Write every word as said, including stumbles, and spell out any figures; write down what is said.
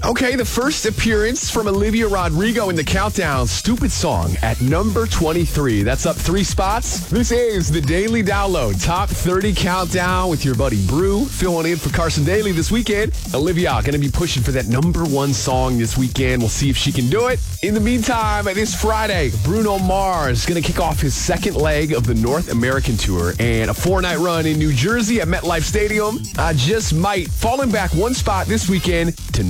Okay, the first appearance from Olivia Rodrigo in the countdown. Stupid Song at number twenty-three. That's up three spots. This is the Daily Download Top thirty Countdown with your buddy Brew, filling in for Carson Daly this weekend. Olivia going to be pushing for that number one song this weekend. We'll see if she can do it. In the meantime, this Friday, Bruno Mars is going to kick off his second leg of the North American Tour and a four-night run in New Jersey at MetLife Stadium. I just might falling back one spot this weekend to